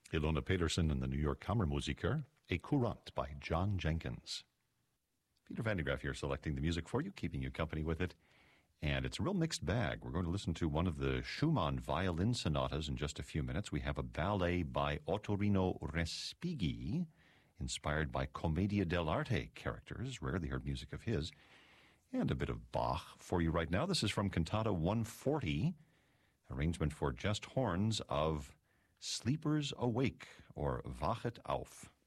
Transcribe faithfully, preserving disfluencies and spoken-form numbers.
Ilona Pedersen and the New York Kammermusiker, A Courant by John Jenkins. Peter Van de Graaff here selecting the music for you, keeping you company with it. And it's a real mixed bag. We're going to listen to one of the Schumann violin sonatas in just a few minutes. We have a ballet by Ottorino Respighi, inspired by Commedia dell'arte characters, rarely heard music of his, and a bit of Bach for you right now. This is from Cantata one forty, arrangement for just horns of Sleepers Awake, or Wachet auf.